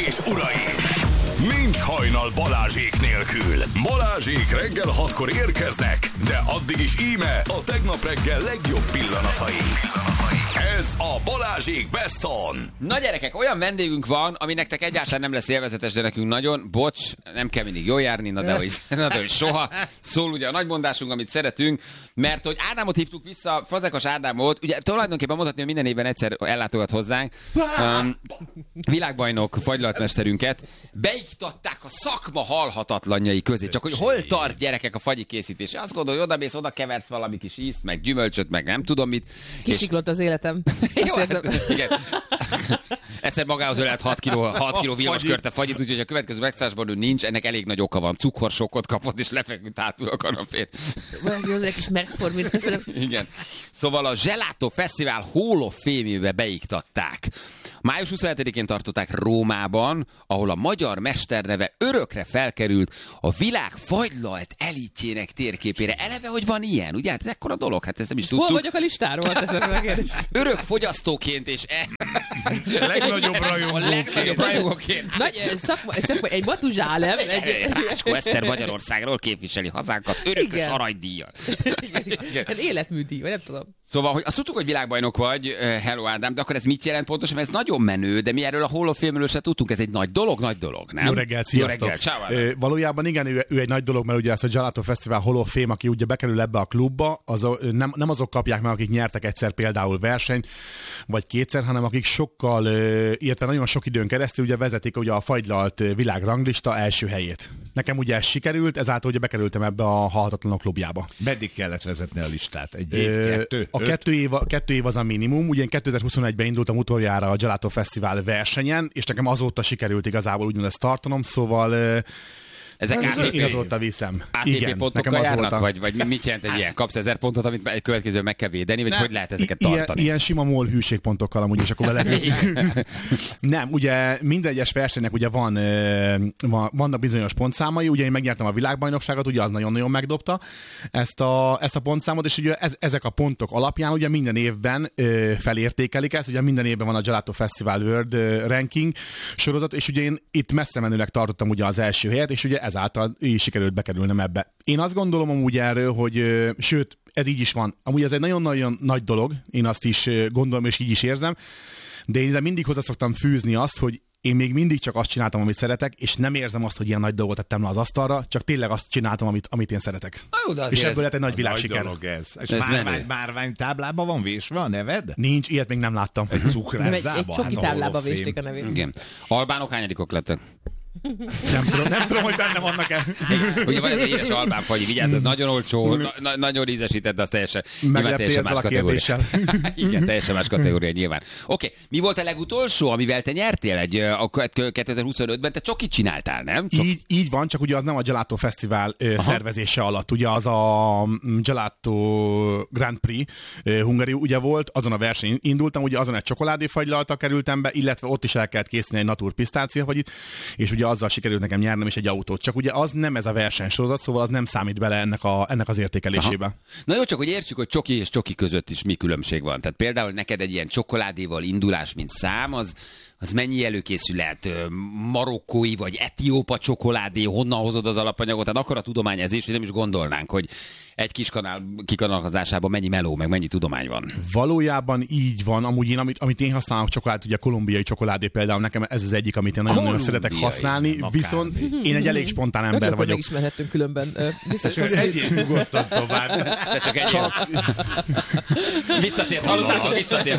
és uraim! Nincs hajnal Balázsék nélkül. Balázsék reggel 6-kor érkeznek, de addig is íme a tegnap reggel legjobb pillanatai. Ez a Balázsék Best On. Na gyerekek, olyan vendégünk van, ami nektek egyáltalán nem lesz élvezetes, de nekünk nagyon. Bocs, nem kell mindig jól járni, de hogy soha. Szól ugye a nagymondásunk, amit szeretünk, mert hogy Ádámot hívtuk vissza, Fazekas Ádámot, ugye tulajdonképpen mondhatni, hogy minden évben egyszer ellátogat hozzánk. Világbajnok fagylaltmesterünket beiktatták a szakma halhatatlanjai közé. Csak hogy hol tart gyerekek a fagyi készítés? Azt gondolod, hogy odamész, oda keversz valami kis ízt, meg gyümölcsöt, meg nem tudom mit. Kisiklott az életem. Jó, igen. Egyszer magához ölelt 6 kiló villaskörte fagyit, úgyhogy a következő megszállásban ő nincs, ennek elég nagy oka van. Cukorsokkot kapott, és lefeküdt hátul a kanapén. Jó, az egy kis megformít, köszönöm. Igen. Szóval a Gelato Fesztivál Hall of Fame-ébe beiktatták. Május 27-én tartották Rómában, ahol a magyar mesterneve örökre felkerült a világ fagylalt elitjének térképére. Eleve, hogy van ilyen, ugye? Hát ez ekkora dolog, hát ezt nem is tudtuk. Hol vagyok a listáról? Örök fogyasztóként és a legnagyobb rajongóként. Nagy szakma, egy matuzsálem. Ráskó Eszter Magyarországról képviseli hazánkat örökös aranydíjjal. Hát életműdíj, vagy nem tudom. Szóval, hogy azt tudtuk, hogy világbajnok vagy, hello Ádám, de akkor ez mit jelent pontosan? Ez nagyon menő, de mi erről a Hall of Fame-ről se tudtunk, ez egy nagy dolog, nem? Jó reggelt, sziasztok! Jó reggelt, valójában igen, ő egy nagy dolog, mert ugye ezt a Gelato Fesztivál Hall of Fame, aki ugye bekerül ebbe a klubba, nem azok kapják meg, akik nyertek egyszer például versenyt, vagy kétszer, hanem akik sokkal, illetve nagyon sok időn keresztül ugye vezetik ugye a fagylalt világranglista első helyét. Nekem ugye ez sikerült, ezáltal ugye bekerültem ebbe a halhatatlanok klubjába. Meddig kellett vezetni a listát? Egy év, kettő? A 2 év az a minimum. Ugye én 2021-ben indultam utoljára a Gelato Fesztivál versenyen, és nekem azóta sikerült igazából úgymond ezt tartanom, szóval ezek én azóta viszem. ATP pontokkal járnak, vagy mit jelent egy ilyen? Kapsz 1000 pontot, amit egy következő meg kell védeni, vagy hogy lehet ezeket tartani? Ilyen sima MOL hűségpontokkal amúgy, és akkor lehet. Nem, ugye minden egyes versenynek ugye vannak bizonyos pontszámai, ugye én megnyertem a világbajnokságot, ugye az nagyon-nagyon megdobta ezt a pontszámot, és ugye ezek a pontok alapján ugye minden évben felértékelik ezt, ugye minden évben van a Gelato Festival World Ranking sorozat, és ugye én itt messze menőleg tartottam ugye az első helyet, és ugye ezáltal így sikerült bekerülnem ebbe. Én azt gondolom amúgy erről, hogy sőt, ez így is van. Amúgy ez egy nagyon-nagyon nagy dolog, én azt is gondolom, és így is érzem, de én mindig hozzá szoktam fűzni azt, hogy én még mindig csak azt csináltam, amit szeretek, és nem érzem azt, hogy ilyen nagy dolgot tettem le az asztalra, csak tényleg azt csináltam, amit én szeretek. És ebből lett egy nagy világsiker. És márvány táblában van vésve a neved? Nincs, ilyet még nem láttam. Egy cukrászdába? Egy csoki táblába vésték a nevét. Igen. Albánok hányadikok lettek? Nem tudom, hogy benne vannak-e. Ugye van ez a híres albán fagyi, vigyázz, nagyon olcsó, nagyon ízesített, de az teljesen más kategória. Igen, teljesen más kategória nyilván. Oké, mi volt a legutolsó, amivel te nyertél 2025-ben? Te csokit csináltál, nem? Így van, csak ugye az nem a Gelato Fesztivál szervezése alatt. Ugye az a Gelato Grand Prix Hungaria ugye volt, azon a versenyen indultam, ugye azon egy csokoládéfagylaltal kerültem be, illetve ott is el kellett készíteni egy natur pisztáciafagyit, és ugye azzal sikerült nekem nyernem is egy autót. Csak ugye az nem ez a versenysorozat, szóval az nem számít bele ennek az értékelésébe. Aha. Na jó, csak hogy értsük, hogy csoki és csoki között is mi különbség van. Tehát például neked egy ilyen csokoládéval indulás, mint szám, az mennyi előkészület, marokkói vagy etiópa csokoládé, honnan hozod az alapanyagot? Tehát akkor a tudományezés, hogy nem is gondolnánk, hogy egy kis kanál kikanalazásában mennyi meló, meg mennyi tudomány van. Valójában így van. Amúgy én, amit én használok csokoládét, ugye a kolumbiai csokoládé például, nekem ez az egyik, amit én nagyon szeretek használni, viszont én egy elég spontán ember vagyok. Megismerhettünk különben. Biztos, hogy egyéb nyugodtan tovább. De csak egy Visszatért, hallottátok? Visszatért.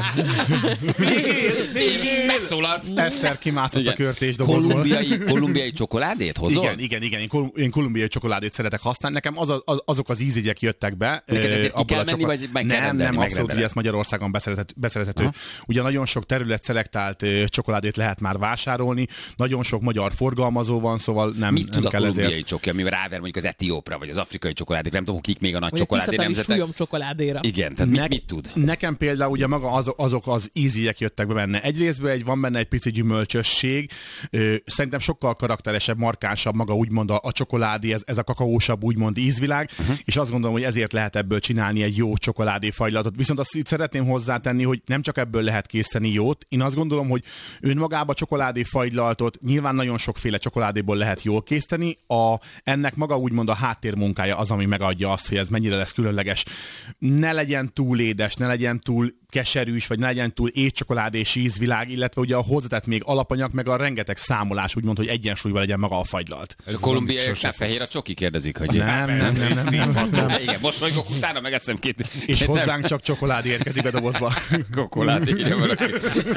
Még megszólalt. Eszter kimászott a körtésdobozból. Kolumbiai csokoládét hozol? Igen. Én kolumbiai csokoládét szeretek használni. Nekem azok az ízegyek jöttek be. Kell menni, vagy meg kell rendelni? Nem, abszolút, ugye ezt Magyarországon beszerezhető. Ugye nagyon sok terület szelektált csokoládét lehet már vásárolni, nagyon sok magyar forgalmazó van, szóval nem mit tud kell a kolumbiai csoki, amivel ráver mondjuk az etiópra, vagy az afrikai csokoládék, nem tudom, kik még a nagy csokoládé nemzetek. Csokoládéra. Igen, tehát mit tud? Nekem például ugye maga azok az ízegyek jöttek be benne. Egyrésztből van benne benne egy pici gyümölcsösség. Szerintem sokkal karakteresebb, markánsabb maga úgymond a csokoládé, ez a kakaósabb úgymond ízvilág, és azt gondolom, hogy ezért lehet ebből csinálni egy jó csokoládé fagylatot. Viszont azt itt szeretném hozzátenni, hogy nem csak ebből lehet készíteni jót. Én azt gondolom, hogy önmagában csokoládé fagylaltot nyilván nagyon sokféle csokoládéból lehet jól készíteni. Ennek maga úgymond a háttérmunkája az, ami megadja azt, hogy ez mennyire lesz különleges. Ne legyen túl édes, ne legyen túl keserűs, vagy ne legyen túl étcsokoládés ízvilág, illetve ugye a hozzátett még alapanyag, meg a rengeteg számolás, úgymond, hogy egyensúlyban legyen maga a fagylalt. És a kolumbiaiaknál fehér a csoki, kérdezik, hogy Nem. igen, mosolygok, utána megeszem két. És hozzánk csak csokoládé érkezik a dobozba. Kokoládé, írja valaki.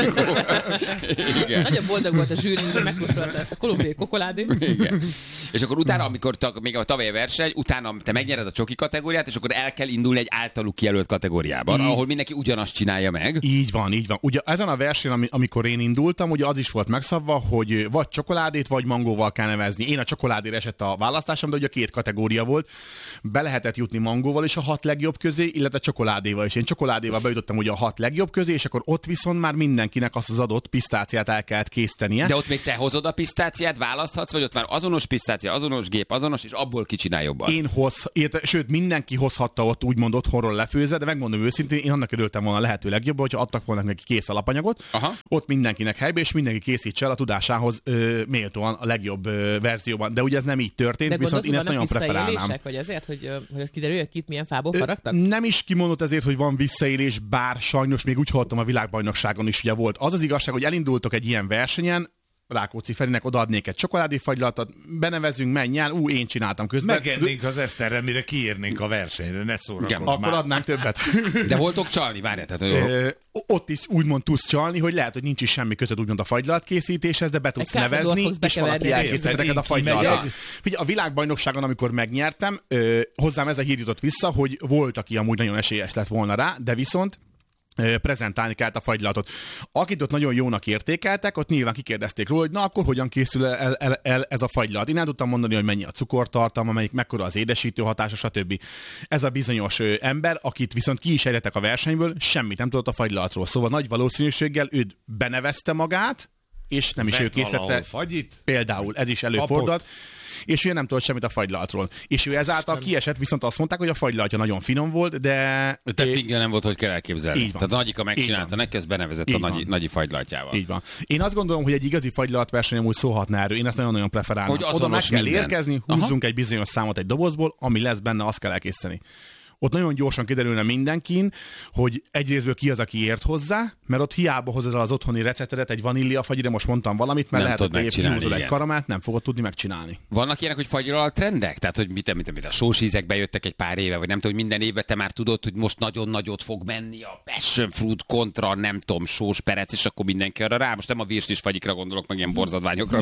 Igen. Nagyon boldog volt a zsűri, hogy megkóstolta ezt a kolumbiai kokoládét. Igen. És akkor utána, amikor még a tavalyi verseny, utána te megnyered a csoki kategóriát, és akkor el kell indulni egy általuk kijelölt kategóriában, ahol mindenki ugyanazt csinálja meg. Így van. Ugye ezen a versenyen, amikor én indultam, ugye az is volt megszabva, hogy vagy csokoládét, vagy mangóval kell nevezni. Én a csokoládére esett a választásom, de ugye 2 kategória volt. Be lehetett jutni mangóval is a 6 legjobb közé, illetve csokoládéval is. Én csokoládéval bejutottam ugye a 6 legjobb közé, és akkor ott viszont már mindenkinek azt az adott pisztáciát el kellett készítenie. De ott még te hozod a pisztáciát, választhatsz, vagy ott már azonos pisztácia, azonos gép, azonos, és abból ki csinál jobban? Sőt, mindenki hozhatta ott úgymond otthonról lefőzve, de megmondom őszintén, én annak örültem volna a lehető legjobban, hogyha adtak volna neki kész alapanyagot, ott mindenkinek helybe, és mindenki készítse el a tudásához méltóan a legjobb verzióban. De ugye ez nem így történt, de viszont én ezt nagyon preferálnám. Vagy ezért, hogy kiderül, hogy itt milyen fából faragtak? Nem is kimondott ezért, hogy van visszaélés, bár sajnos még úgy hallottam a világbajnokságon is ugye volt. Az az igazság, hogy elindultok egy ilyen versenyen, Rákóczi Ferinek odaadnék egy csokoládéfagylatot, benevezünk, menj el, én csináltam közben. Megennénk az Eszterre, mire kiérnénk a versenyre, ne szórakozz már. Akkor adnánk többet. De voltok csalni, várjál. Ott is úgymond tudsz csalni, hogy lehet, hogy nincs is semmi között úgymond a fagylat készítéshez, de be tudsz nevezni, és valaki elkészített neked a fagylatot. Figyelj, a világbajnokságon, amikor megnyertem, hozzám ez a hír jutott vissza, hogy volt, aki amúgy nagyon esélyes lett volna rá, de viszont prezentálni kellett a fagylatot. Akit ott nagyon jónak értékeltek, ott nyilván kikérdezték róla, hogy na akkor hogyan készül el ez a fagylat. Én el tudtam mondani, hogy mennyi a cukortartalma, mekkora az édesítő hatása, stb. Ez a bizonyos ember, akit viszont ki is ejtettek a versenyből, semmit nem tudott a fagylatról. Szóval nagy valószínűséggel őt benevezte magát, és nem is ő készítette. Például ez is előfordult. És ő nem tudott semmit a fagylaltról. És ő ezáltal kiesett, viszont azt mondták, hogy a fagylaltja nagyon finom volt, de... Te fingja nem volt, hogy kell elképzelni. Tehát a Nagyika megcsinálta neki, ezt benevezett a nagyi fagylaltjával. Így van. Én azt gondolom, hogy egy igazi fagylaltverseny úgy szólhatna erről. Én ezt nagyon-nagyon preferálom. Hogy oda meg kell érkezni, húzzunk egy bizonyos számot egy dobozból, ami lesz benne, azt kell elkészíteni. Ott nagyon gyorsan kiderülne mindenkin, hogy egyrésztből ki az, aki ért hozzá, mert ott hiába hozod az otthoni receptedet, egy vaníliafagyira, most mondtam valamit, mert lehet, hogy kihúzod egy karamát, nem fogod tudni megcsinálni. Vannak ilyenek, hogy fagyral trendek? Tehát, hogy mit a sósízek bejöttek egy pár éve, vagy nem tudom, hogy minden évben te már tudod, hogy most nagyon nagyot fog menni a passion fruit kontra, nem tudom, sós perec, és akkor mindenki arra rá. Most nem a virslis fagyikra gondolok, meg ilyen borzadványokra.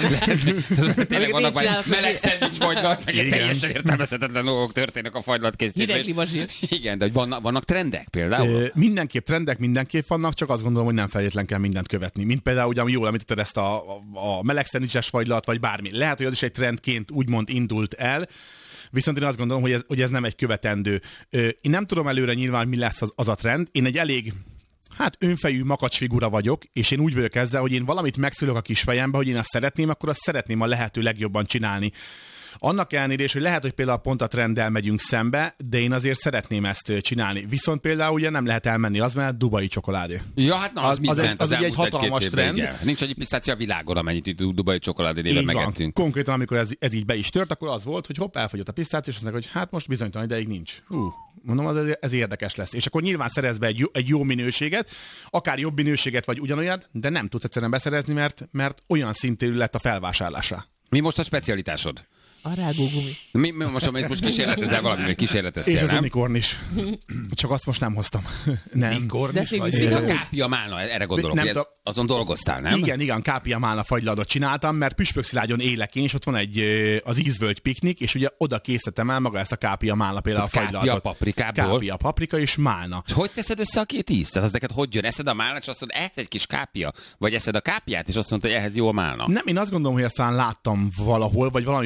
Tényleg vannak meleg szendvics fagylat, meg teljesen értelmezhetetlen dolgok történnek a fagylat készítésben. Igen, de hogy vannak trendek például? Mindenképp trendek, mindenképp vannak, csak azt gondolom, hogy nem feltétlenül kell mindent követni. Mint például, ugye, jól említetted ezt a meleg szendvicses fagylat, vagy bármi. Lehet, hogy az is egy trendként úgymond indult el, viszont én azt gondolom, hogy ez nem egy követendő. Én nem tudom előre nyilván, mi lesz az a trend. Én egy elég önfejű makacs figura vagyok, és én úgy vagyok ezzel, hogy én valamit megszülök a kis fejembe, hogy én azt szeretném, akkor azt szeretném a lehető legjobban csinálni. Annak ellenére is, hogy lehet, hogy például pont a trenddel megyünk szembe, de én azért szeretném ezt csinálni. Viszont például ugye nem lehet elmenni az, mert dubai csokoládé. Ja, hát na, az egy hatalmas trend. Igen. Nincs annyi pisztácia a világon, amennyit dubai csokoládé néven megettünk. Konkrétan, amikor ez így be is tört, akkor az volt, hogy hopp, elfogyott a pisztácia, és azt mondják, hogy hát most bizonytalan ideig nincs. Mondom, ez érdekes lesz. És akkor nyilván szerez be egy jó minőséget, akár jobb minőséget, vagy ugyanolyat, de nem tudsz egyszerűen beszerezni, mert olyan szintű lett a felvásárlása. Mi most a specialitásod? A rágógumi. Most kísérletezel valami, kísérleteztél, és az unikorn is. Csak azt most nem hoztam. Nem. Unikorn is? Ez a kápia málna, erre gondolok. Azon dolgoztál, nem? Igen, kápia málna fagyladot csináltam, mert Püspökszilágyon élek én, és ott van az ízvölgy piknik, és ugye oda készítettem el maga ezt a kápia málna, például a fagyladot. Kápia paprikából? Kápia paprika és málna. És hogy teszed össze a két ízt? Tehát az neked hogy jön? Eszed a málnát, és azt mondod, ehhez egy kis kápia? Vagy eszed a kápiát, és azt mondod, hogy ehhez jó a málna? Nem, én azt gondolom, hogy ezt talán láttam valahol, vagy valami paprikás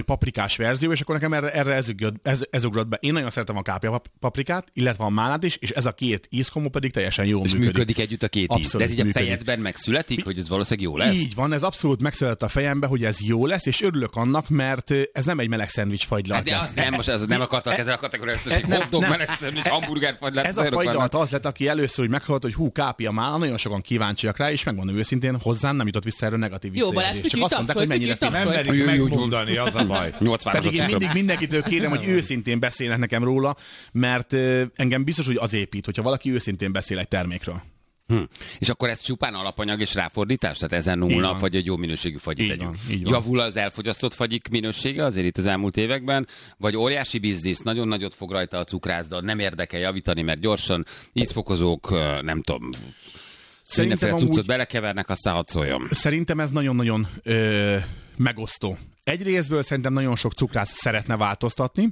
paprikás verzió, és akkor nekem erre ez ugrott be. Én nagyon szeretem a kápja paprikát, illetve a málnát is, és ez a két ízkombó pedig teljesen jól működik. És működik együtt a két íz. De ez így működik. a fejedben megszületik, hogy ez valószínűleg jó lesz? Így van, ez abszolút megszületett a fejembe, hogy ez jó lesz, és örülök annak, mert ez nem egy meleg szendvics fagylalt. De azt nem, most nem akartak ezzel a kategóriát, hogy hotdog, meleg szendvics, hamburger fagylalt. Ez a fagylalt az lett, aki először úgy meghallott, hogy kápia mála, nagyon sokan kíváncsiak rá, és megmondom őszintén, hozzám nem jutott vissza erről negatív visszajelzés. Csak azt mondták, hogy mennyire nem merik megmondani, az a baj. Pedig én mindig mindenkitől kérem, hogy őszintén beszélnek nekem róla, mert engem biztos, hogy az épít, hogyha valaki őszintén beszél egy termékről. És akkor ez csupán alapanyag és ráfordítás? Tehát ezen múlna, vagy egy jó minőségű fagyit tegyünk. Javul az elfogyasztott fagyik minősége azért itt az elmúlt években, vagy óriási biznisz, nagyon nagyot fog rajta a cukrászda, nem érdekel javítani, mert gyorsan ízfokozók, nem tudom, mindenféle cuccot belekevernek, aztán hadd szóljon. Szerintem ez nagyon-nagyon megosztó. Egyrésztből szerintem nagyon sok cukrász szeretne változtatni.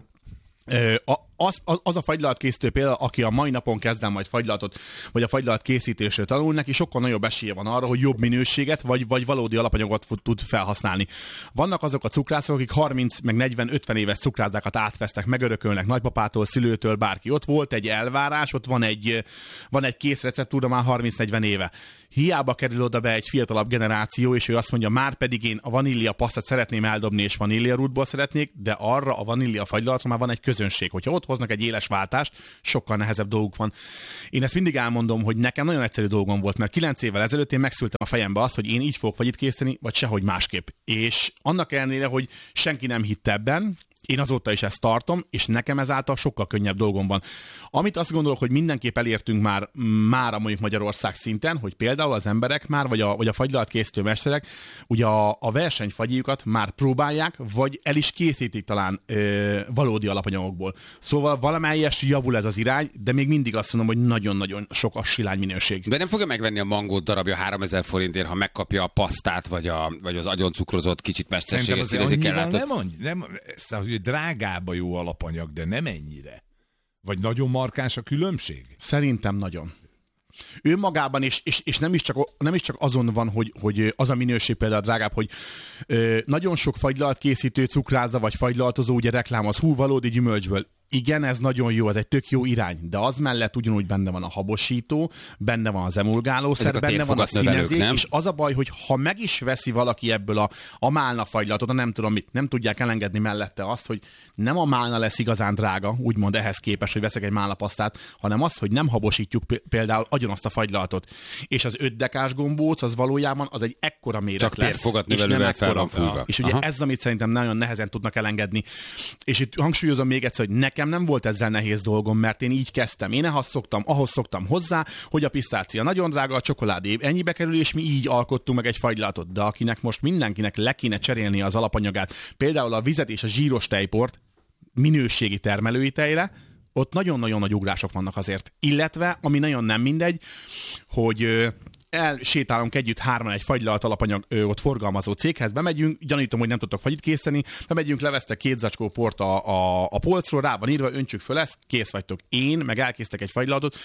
Az a fagylaltkészítő például, aki a mai napon kezd el majd fagylaltot, vagy a fagylalt készítésről tanul, neki sokkal nagyobb esélye van arra, hogy jobb minőséget, vagy valódi alapanyagot tud felhasználni. Vannak azok a cukrászok, akik 30, meg 40-50 éves cukrászdákat átvesztek, megörökölnek nagypapától, szülőtől, bárki. Ott volt egy elvárás, ott van egy kész receptúra már 30-40 éve. Hiába kerül oda be egy fiatalabb generáció, és ő azt mondja, már pedig én a vanília pasztát szeretném eldobni, és vanília rútból szeretnék, de arra a vanília fagylatra már van egy közönség. Hogyha ott hoznak egy éles váltást, sokkal nehezebb dolguk van. Én ezt mindig elmondom, hogy nekem nagyon egyszerű dolgom volt, mert 9 évvel ezelőtt én megszültem a fejembe azt, hogy én így fogok fagyit készíteni, vagy sehogy másképp. És annak ellenére, hogy senki nem hitt ebben, én azóta is ezt tartom, és nekem ezáltal sokkal könnyebb dolgom van. Amit azt gondolok, hogy mindenképp elértünk már mondjuk Magyarország szinten, hogy például az emberek már, vagy a fagylalt készítő mesterek, ugye a versenyfagyjukat már próbálják, vagy el is készítik talán valódi alapanyagokból. Szóval valamelyes javul ez az irány, de még mindig azt mondom, hogy nagyon-nagyon sok a silány minőség. De nem fogja megvenni a mangót darabja 3000 forintért, ha megkapja a pasztát, vagy az agyon cukrozott kicsit mesterséges színezik ellátott. Nem, hogy drágább a jó alapanyag, de nem ennyire. Vagy nagyon markáns a különbség? Szerintem nagyon. Ő magában, és nem is csak azon van, hogy az a minőség például drágább, hogy nagyon sok fagylalt készítő cukrászda vagy fagylaltozó ugye reklámoz, valódi gyümölcsből. Igen, ez nagyon jó, ez egy tök jó irány, de az mellett ugyanúgy benne van a habosító, benne van az emulgálószer, benne van a színezék, és az a baj, hogy ha meg is veszi valaki ebből a málna fagylaltot, nem tudom mit, nem tudják elengedni mellette azt, hogy nem a málna lesz igazán drága, úgymond ehhez képest, hogy veszek egy málnapasztát, hanem az, hogy nem habosítjuk például agyon azt a fagylaltot. És az 5 dekás gombóc, az valójában az egy ekkora méret csak lesz. Csak térfogatnövelővel fel van fújva. És ugye ez, amit szerintem nagyon nehezen tudnak elengedni. És itt hangsúlyozom még egyszer, hogy nekem nem volt ezzel nehéz dolgom, mert én így kezdtem. Én ahhoz szoktam hozzá, hogy a pisztácia nagyon drága, a csokoládé ennyibe kerül, és mi így alkottunk meg egy fagylaltot. De akinek most mindenkinek le kéne cserélni az alapanyagát, például a vizet és a zsíros tejport minőségi termelői tejre, ott nagyon-nagyon nagy ugrások vannak azért. Illetve, ami nagyon nem mindegy, hogy elsétálunk együtt hárman egy fagylalt alapanyag ott forgalmazó céghez, bemegyünk, gyanítom, hogy nem tudtok fagyit készíteni, bemegyünk, levesztek 2 zacskó port a polcról, rá van írva, öntsük föl ezt, kész vagytok. Én meg elkészítek egy fagylaltot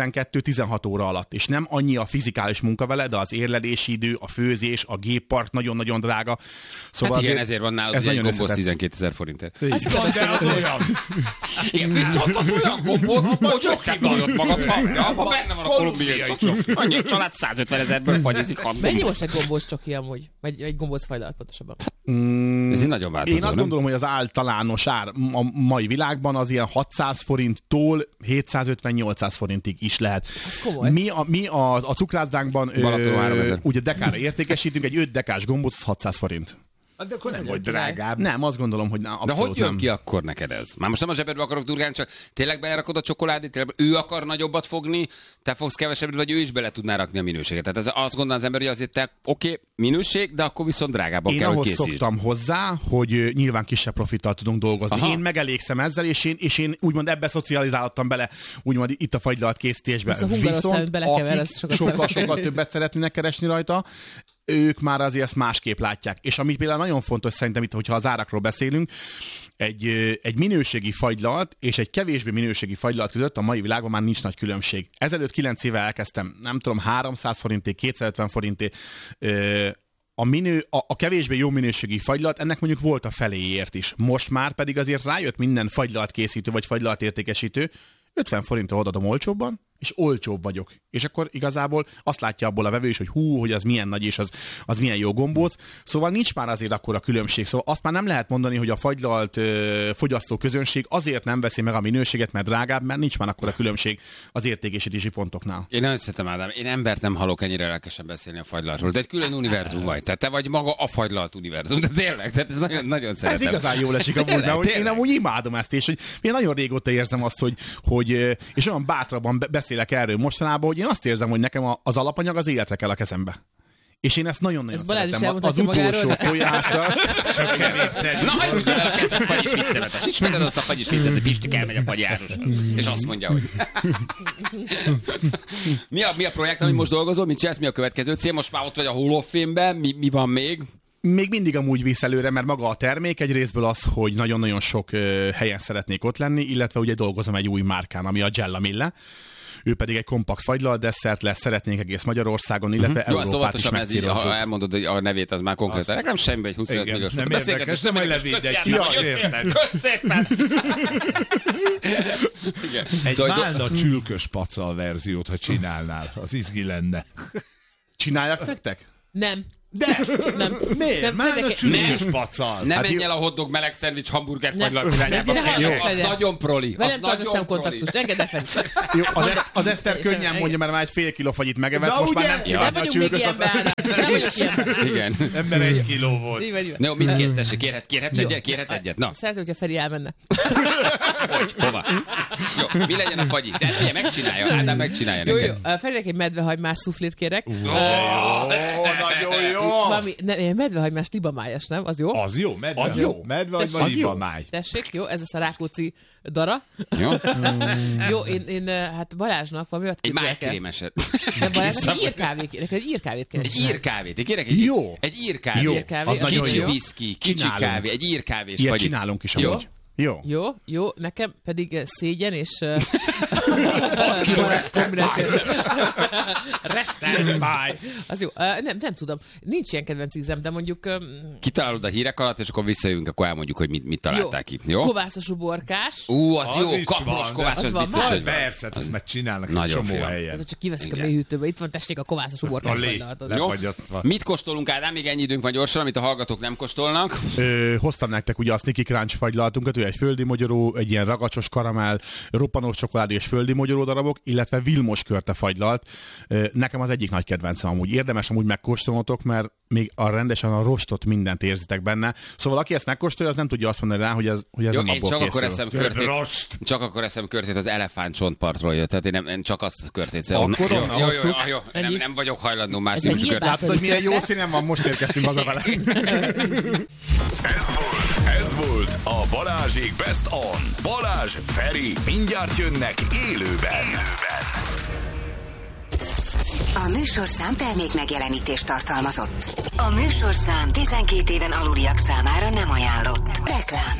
12-16 óra alatt, és nem annyi a fizikális munka vele, de az érlelési idő, a főzés, a géppark nagyon-nagyon drága. Szóval hát igen, ezért van nálad egy gombóc 12 000 forintért. Az olyan. Igen, viszont az olyan gombóc, hogy összetalod magad, ha benne van a kolumbiai csoki. Annyi család 150 000-ből fagyizik. Mennyi most egy gombóc csoki amúgy? Vagy egy gombóc fagylalt pontosabban? Ez így nagyon változó, én azt gondolom, hogy az általános ár a mai világban az ilyen 600 forinttól 750-800 forintig is lehet. Mi a cukrászdánkban ugye dekára értékesítünk, egy 5 dekás gombóc 600 forint. De akkor nem vagy drágább. Nem, azt gondolom, hogy abszolút de hogy jön nem. ki akkor neked ez? Már most nem a zsebedbe akarok durgálni, csak tényleg belerakod a csokoládét, tényleg ő akar nagyobbat fogni, te fogsz kevesebbet, vagy ő is bele tudná rakni a minőséget. Tehát ez azt gondolom az ember, hogy azért te oké, minőség, de akkor viszont drágábban kell, hogy készítsd. Én ahhoz szoktam hozzá, hogy nyilván kisebb profittal tudunk dolgozni. Aha. Én megelégszem ezzel, és én úgymond ebbe szocializáltam bele, úgymond itt a fagylalt készítésbe. Viszont akik sokkal többet szeretnének keresni rajta, ők már azért ezt másképp látják. És ami például nagyon fontos szerintem itt, hogyha az árakról beszélünk, egy minőségi fagylalt és egy kevésbé minőségi fagylalt között a mai világban már nincs nagy különbség. Ezelőtt 9 éve elkezdtem, nem tudom, 300 forinté, 250 forinté a kevésbé jó minőségi fagylalt, ennek mondjuk volt a feléért is. Most már pedig azért rájött minden fagylalt készítő vagy fagylalt értékesítő, 50 forintra odaadom olcsóbban, és olcsóbb vagyok. És akkor igazából azt látja abból a vevő is, hogy az milyen nagy, és az milyen jó gombóc. Szóval nincs már azért akkora különbség. Szóval azt már nem lehet mondani, hogy a fagylalt fogyasztó közönség azért nem veszi meg a minőséget, mert drágább, mert nincs már akkora különbség az értékesítési pontoknál. Én nagyon szeretem, Ádám. Én embert nem hallok ennyire lelkesen beszélni a fagylaltról. De egy külön univerzum vagy. Tehát te vagy maga a fagylalt univerzum. De tényleg, tehát ez nagyon, nagyon szeretem. Ez igazán jól esik amúgy, mert én amúgy imádom ezt, és hogy én nagyon régóta érzem azt, hogy és olyan bátrabban beszélek erről mostanában, hogy én azt érzem, hogy nekem az alapanyag az életre kell a kezembe. És én ezt nagyon-nagyon szeretem. Az utolsó tojásra. Csak kevésszer. Na, hagyjuk el a fagyis viccemet. Ismered azt a fagyis viccet, hogy Pisti elmegy a fagyárosra. És azt mondja, hogy... Mi a projekt, amit most dolgozol? Mit csinálsz? Mi a következő cél? Most már ott vagy a Hall of Fame-ben. Mi van még? Még mindig amúgy visz előre, mert maga a termék egy részből az, hogy nagyon-nagyon sok helyen szeretnék ott lenni, illetve ugye dolgozom egy új márkán, ami a Gella Mille. Ő pedig egy kompakt fagylalt desszert lesz, szeretnénk egész Magyarországon, illetve Európát is megcélozzuk. Ha elmondod, hogy a nevét, az már konkrétan. Nem semmi, egy 25 milliós. Nem érdekes, nem majd levédj. Kösz szépen! Egy válna csülkös pacal verziót, ha csinálnál, az izgi lenne. Csináljak nektek? Nem. De! Nem. Miért? Nem, Már a Fredeke- csülkös pacal. Ne menj el a hotdog meleg szendvics hamburger fagylalt Ne, irányába. ne, ne, Az ne, nagyon proli. Az Velem tartsz a nagyon proli. szemkontaktust, engedd fel. Jó, az Eszter könnyen mondja, mert már egy fél kiló fagyit megevett, Na, most már ugye? nem Nem kívánja a vagyunk még csülkös. ilyenben, Ádám. Nem vagyunk ilyenben. Igen. Ember 1 kiló volt. Így vagy. No, mit kérsz, tessék? Kérhet egyet? Na, Szeretném, hogyha Feri elmenne. hogy? Hova? Jó, mi legyen a fagyi? De ugye megcsinálja, Ádám megcsinálja Jó, neked. jó. Ferinek egy medvehagymás szuflét kérek. Ó, nagyon jó. Valami medvehagymás libamájas, nem? Az jó? Az jó, medve. Az jó. Medve vagy Tessék. libamáj. Tessék, jó, ez lesz a Rákóczi dara. Jó? Jó, én hát Balázsnak valami olyat Egy képzelek el. májkrémeset. De Balázsnak egy írkávét kérek, egy írkávét kérek. Egy írkávét. Én kérek egy Jó. Egy írkávét. Jó, Írkávé, az nagyon Kicsi jó. viszki, kicsi Csinálunk. kávé, egy írkávés Ilyet fagyit. csinálunk is Jó? amúgy. Jó. Jó, nekem pedig szégyen és... Stand by. Az jó. Nem tudom. Nincs ilyen kedvenc ízem, de mondjuk... Kitalálod a hírek alatt, és akkor visszajövünk, akkor elmondjuk, hogy mit találták ki. Jó? Kovászos uborkás. Az Az jó, is kapos van, kovászos az van, biztos, van. hogy van. Persze, ezt már csinálnak egy Nagyon csomó fiam. helyen. Csak kiveszik a Igen. mélyhűtőbe. Itt van, tessék a kovászos uborkás. A lé. fagylalt. Jó? Lefagyasztva. Mit kóstolunk, Ádám? Még ennyi időnk van gyorsan, amit a hallgatók nem kóstolnak. Hoztam nektek ugye a Sneaky Crunch fagylaltunkat, ő egy földi mogyoró, egy ilyen ragacsos karamell, roppanós csokoládé és földi mogyoró darabok, illetve Vilmos körte fagylalt. Nekem az egyik nagy kedvencem amúgy. Érdemes amúgy megkóstolnotok, mert még rendesen a rostot mindent érzitek benne. Szóval aki ezt megkóstolja, az nem tudja azt mondani rá, hogy ez Jó, nem én abból csak akkor készül. eszem körtét. Rost. Csak akkor eszem körtét az elefántcsontpartról jött. Tehát én csak azt a körtét. Akkor onnan hoztuk. Jó. Ennyi. Nem vagyok hajlandó más Ez típusú egy körtét. Látod, hogy milyen jó színen van, most érkeztünk haza vele. Ez volt a Balázsék Best On. Balázs, Feri, mindjárt jönnek élőben. A műsorszám termék megjelenítést tartalmazott. A műsorszám 12 éven aluliak számára nem ajánlott. Reklám.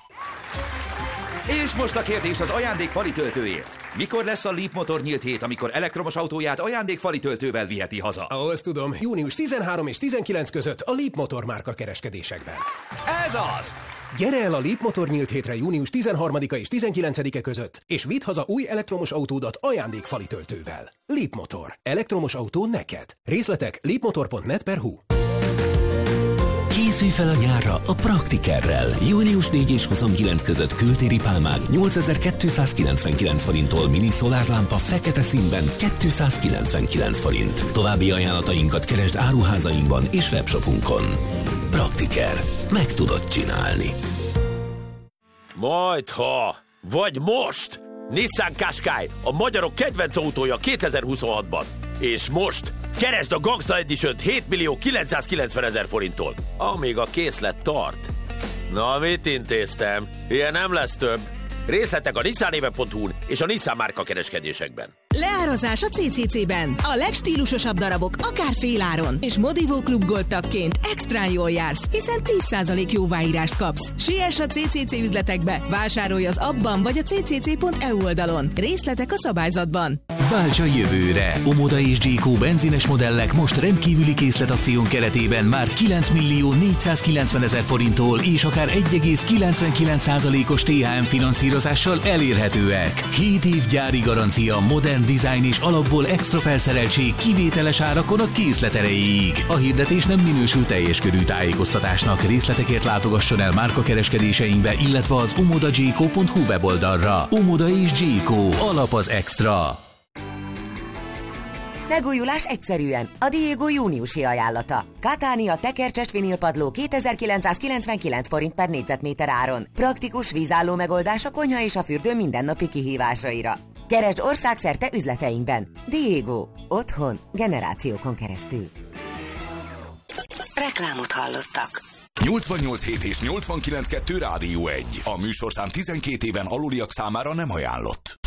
És most a kérdés az ajándékfali töltőért. Mikor lesz a Leap Motor nyílt hét, amikor elektromos autóját ajándékfali töltővel viheti haza? Ó, ezt tudom. Június 13 és 19 között a Leap Motor márka kereskedésekben. Ez az! Gyere el a Leap Motor nyílt hétre június 13-a és 19-e között, és vidd haza új elektromos autódat ajándékfali töltővel. Leap Motor. Elektromos autó neked. Részletek leapmotor.net/hu. Készülj fel a nyárra a Praktikerrel. Június 4 és 29 között kültéri pálmák 8299 forinttól mini szolárlámpa fekete színben 299 forint. További ajánlatainkat keresd áruházainkban és webshopunkon. Praktiker. Meg tudod csinálni. Majdha, vagy most! Nissan Qashqai, a magyarok kedvenc autója 2026-ban. És most keresd a Gangsta Edition 7.990.000 forinttól, amíg a készlet tart. Na, mit intéztem? Ilyen nem lesz több. Részletek a nissanéve.hu-n és a Nissan márka kereskedésekben. Leárazás a CCC-ben. A legstílusosabb darabok akár féláron. És Modivó Klub Gold tagként extrán jól jársz, hiszen 10% jóváírást kapsz. Siess a CCC üzletekbe, vásárolj az appban vagy a ccc.eu oldalon. Részletek a szabályzatban. Válts a jövőre! Omoda és Gyékó benzines modellek most rendkívüli készletakción keretében már 9.490.000 forinttól és akár 1,99%-os THM finanszírozással elérhetőek. 7 év gyári garancia, modern dizájn és alapból extra felszereltség kivételes árakon a készlet erejéig. A hirdetés nem minősül teljes körű tájékoztatásnak. Részletekért látogasson el márkakereskedéseinkbe, illetve az omodagyékó.hu weboldalra. Omoda és Gyékó. Alap az extra. Megújulás egyszerűen. A Diego júniusi ajánlata. Catania tekercses vinilpadló 2999 forint per négyzetméter áron. Praktikus vízálló megoldás a konyha és a fürdő mindennapi kihívásaira. Keresd országszerte üzleteinkben. Diego. Otthon. Generációkon keresztül. Reklámot hallottak. 88.7 és 89.2 Rádió 1. A műsorszám 12 éven aluliak számára nem ajánlott.